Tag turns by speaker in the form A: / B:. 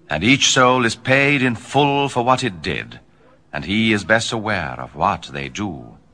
A: And each soul is paid in full for what it did, and he is best aware of what they do.